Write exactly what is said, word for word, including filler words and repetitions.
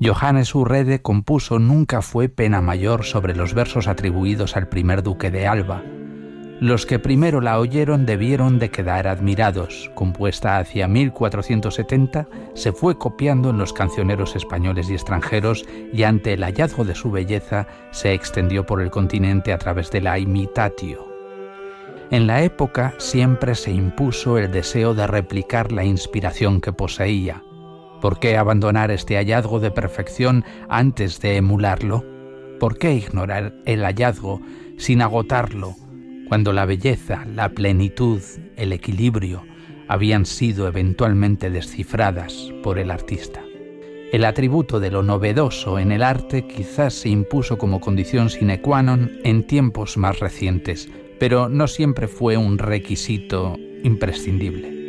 Johannes Urrede compuso Nunca fue pena mayor sobre los versos atribuidos al primer duque de Alba. Los que primero la oyeron debieron de quedar admirados. Compuesta hacia mil cuatrocientos setenta, se fue copiando en los cancioneros españoles y extranjeros y ante el hallazgo de su belleza se extendió por el continente a través de la imitatio. En la época siempre se impuso el deseo de replicar la inspiración que poseía. ¿Por qué abandonar este hallazgo de perfección antes de emularlo? ¿Por qué ignorar el hallazgo sin agotarlo, cuando la belleza, la plenitud, el equilibrio habían sido eventualmente descifradas por el artista? El atributo de lo novedoso en el arte quizás se impuso como condición sine qua non en tiempos más recientes, pero no siempre fue un requisito imprescindible.